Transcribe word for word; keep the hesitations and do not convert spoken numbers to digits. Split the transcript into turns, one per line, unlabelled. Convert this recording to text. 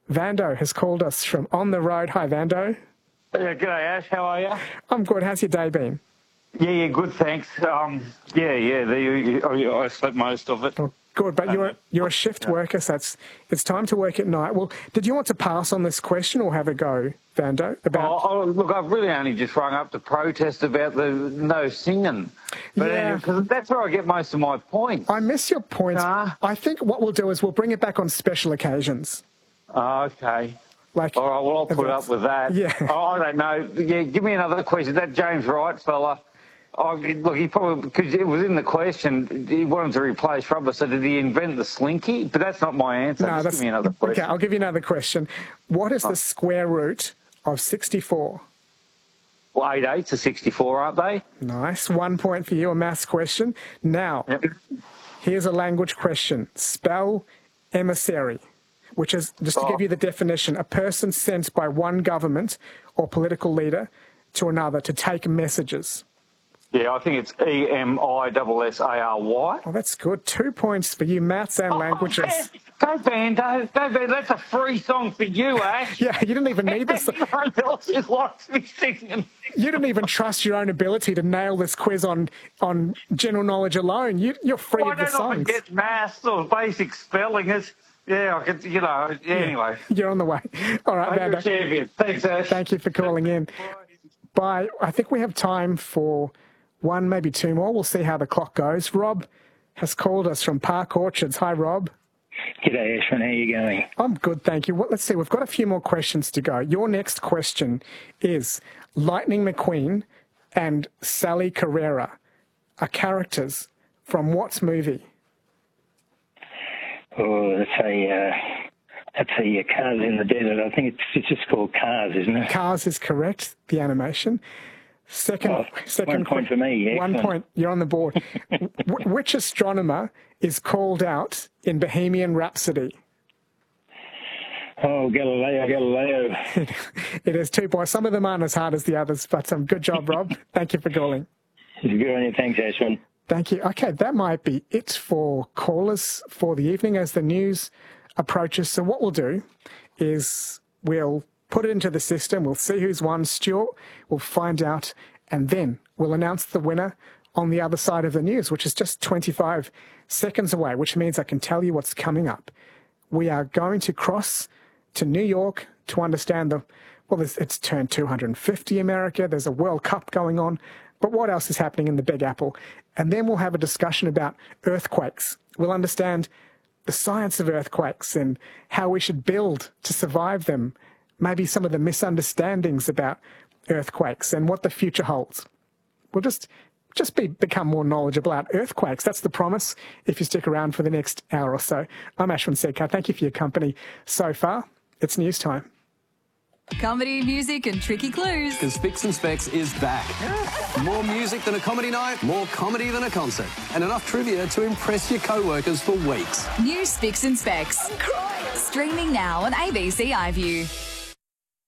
Vando has called us from on the road. Hi, Vando.
Yeah, g'day, Ash. How are you?
I'm good. How's your day been?
Yeah, yeah, good, thanks. Um, yeah, yeah, the, you, I slept most of it.
Oh, good, but you're you're a shift worker, so it's it's time to work at night. Well, did you want to pass on this question or have a go, Vando? About
Oh, oh, look, I've really only just rung up to protest about the no singing. But
Yeah.
because that's where I get most of my points.
I miss your points.
Nah.
I think what we'll do is we'll bring it back on special occasions.
Oh, okay.
Like,
All right, well, I'll put
that's-
up with that.
Yeah.
Oh, I don't know. Yeah, give me another question. That James Wright fella, oh, look, he probably, because it was in the question, he wanted to replace rubber, so did he invent the slinky? But that's not my answer.
No,
Just
that's
give me another question.
okay. I'll give you another question. What is the square root of sixty-four?
Well, eight eights are sixty-four, aren't they?
Nice. One point for you, a maths question. Now,
Yep.
here's a language question. Spell emissary, which is, just to
Oh.
give you the definition, a person sent by one government or political leader to another to take messages.
Yeah, I think it's E M I S S A R Y.
Oh, that's good. Two points for you, maths and languages.
Go, Bando. Go, Bando. That's a free song for you, Ash.
Yeah, you didn't even need this.
Everyone else just likes me singing.
You didn't even trust your own ability to nail this quiz on on general knowledge alone. You, you're free
I
of the
don't often
songs.
get maths or basic spelling. It's, yeah, I could, you know, yeah, anyway.
You're on the way. All right,
You're a
Vando.
champion. Thanks, Ash.
Thank you for calling in. Bye. I think we have time for one, maybe two more. We'll see how the clock goes. Rob has called us from Park Orchards. Hi, Rob.
G'day, Ashwin. How are you going?
I'm good, thank you. Well, let's see. We've got a few more questions to go. Your next question is Lightning McQueen and Sally Carrera are characters from what movie?
Oh, that's a, uh, that's a uh, Cars in the Desert. I think it's, it's just called Cars, isn't it?
Cars is correct, the animation. Second,
Oh,
second
one point
que-
for me.
One
Excellent.
point. You're on the board. W- which astronomer is called out in Bohemian Rhapsody?
Oh, Galileo, Galileo.
It is two points. Some of them aren't as hard as the others, but um, good job, Rob. Thank you for calling.
It's good on you. Thanks, Ashwin.
Thank you. Okay, that might be it for callers for the evening as the news approaches. So what we'll do is we'll put it into the system. We'll see who's won. Stuart will find out, and then we'll announce the winner on the other side of the news, which is just twenty-five seconds away, which means I can tell you what's coming up. We are going to cross to New York to understand the, well, it's, it's turned two hundred fifty America. There's a World Cup going on. But what else is happening in the Big Apple? And then we'll have a discussion about earthquakes. We'll understand the science of earthquakes and how we should build to survive them. Maybe some of the misunderstandings about earthquakes and what the future holds. We'll just just be become more knowledgeable about earthquakes. That's the promise if you stick around for the next hour or so. I'm Ashwin Sekar. Thank you for your company so far. It's news time.
Comedy, music and tricky clues.
Because Spicks and Specs is back. More music than a comedy night, more comedy than a concert, and enough trivia to impress your co-workers for weeks.
New Spicks and Specs. Streaming now on A B C iView.